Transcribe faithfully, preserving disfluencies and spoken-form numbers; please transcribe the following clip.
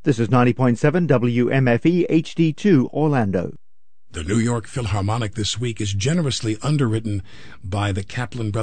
This is ninety point seven W M F E H D two Orlando. The New York Philharmonic this week is generously underwritten by the Kaplan Brothers